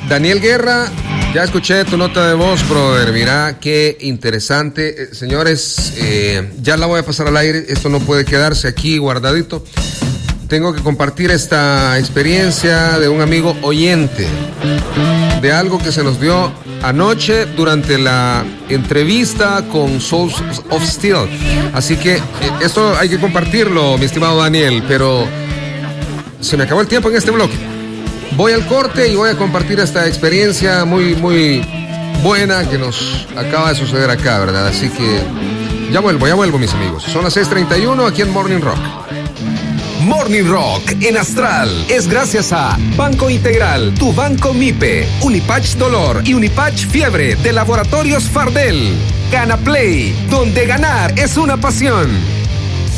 Daniel Guerra, ya escuché tu nota de voz, brother. Mira qué interesante. Señores, ya la voy a pasar al aire. Esto no puede quedarse aquí guardadito. Tengo que compartir esta experiencia de un amigo oyente, de algo que se nos dio anoche durante la entrevista con Souls of Steel. Así que esto hay que compartirlo, mi estimado Daniel, pero se me acabó el tiempo en este bloque. Voy al corte y voy a compartir esta experiencia muy, muy buena que nos acaba de suceder acá, ¿verdad? Así que ya vuelvo, mis amigos. Son las 6:31 aquí en Morning Rock. Morning Rock en Astral es gracias a Banco Integral, tu banco MIPE, Unipatch Dolor y Unipatch Fiebre de Laboratorios Fardel. Gana Play, donde ganar es una pasión.